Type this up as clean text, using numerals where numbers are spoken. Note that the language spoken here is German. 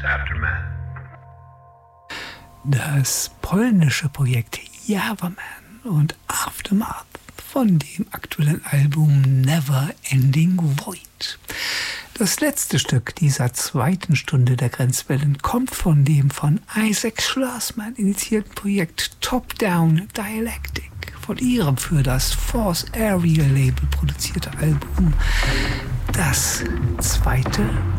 Aftermath. Das polnische Projekt Javaman und Aftermath von dem aktuellen Album Never Ending Void. Das letzte Stück dieser zweiten Stunde der Grenzwellen kommt von dem von Isaac Schlossman initiierten Projekt Top Down Dialectic, von ihrem für das Force Aerial Label produzierte Album Das zweite